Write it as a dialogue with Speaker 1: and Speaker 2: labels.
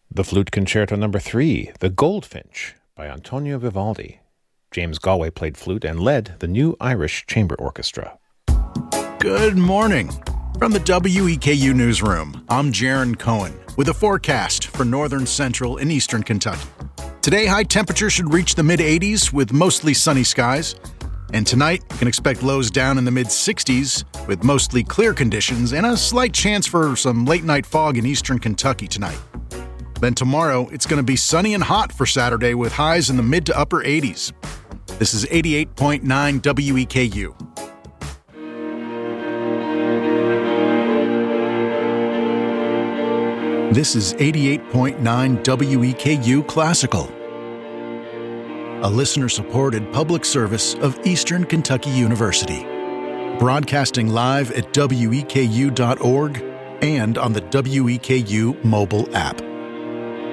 Speaker 1: The Flute Concerto No. 3, The Goldfinch, by Antonio Vivaldi. James Galway played flute and led the New Irish Chamber Orchestra.
Speaker 2: Good morning. From the WEKU Newsroom, I'm Jaron Cohen with a forecast for northern, central, and eastern Kentucky. Today, high temperatures should reach the mid-80s with mostly sunny skies. And tonight, you can expect lows down in the mid-60s with mostly clear conditions and a slight chance for some late-night fog in eastern Kentucky tonight. Then tomorrow, it's going to be sunny and hot for Saturday with highs in the mid to upper 80s. This is 88.9 WEKU. This is 88.9 WEKU Classical, a listener-supported public service of Eastern Kentucky University, broadcasting live at weku.org and on the WEKU mobile app.